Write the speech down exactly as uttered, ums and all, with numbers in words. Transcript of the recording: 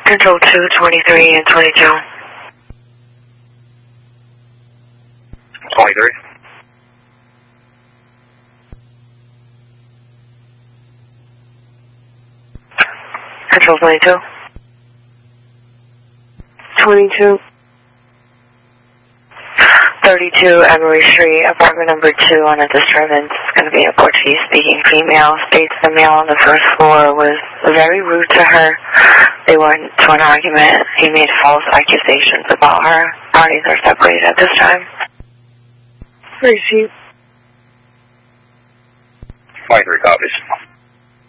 Control two, twenty-three, and twenty-two. twenty-three. Control twenty-two. twenty-two. thirty-two Emery Street, apartment number two on a disturbance. It's going to be a Portuguese-speaking female. States the male on the first floor was very rude to her. They went into an argument. He made false accusations about her. Parties are separated at this time. Receipt. twenty-three copies.